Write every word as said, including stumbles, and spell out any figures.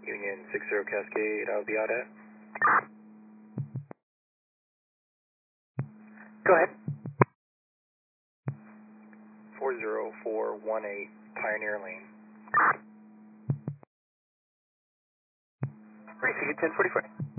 Union six zero Cascade, I'll be out at. Go ahead. four zero four one eight Pioneer Lane. Received ten forty-four.